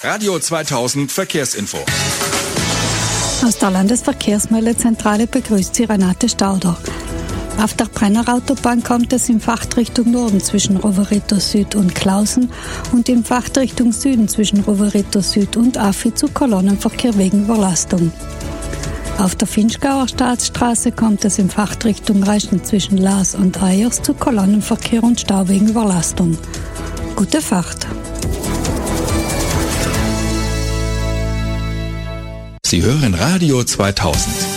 Radio 2000 Verkehrsinfo. Aus der Landesverkehrsmeldezentrale begrüßt Sie Renate Stauder. Auf der Brennerautobahn kommt es in Fahrtrichtung Norden zwischen Rovereto Süd und Klausen und in Fahrtrichtung Süden zwischen Rovereto Süd und Affi zu Kolonnenverkehr wegen Überlastung. Auf der Finchgauer Staatsstraße kommt es in Fahrtrichtung Reichen zwischen Laas und Ayers zu Kolonnenverkehr und Stau wegen Überlastung. Gute Fahrt! Sie hören Radio 2000.